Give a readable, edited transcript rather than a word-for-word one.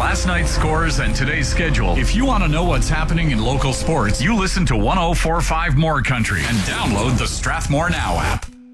last night's scores and today's schedule. If you want to know what's happening in local sports, you listen to 104.5 More Country and download the Strathmore Now app.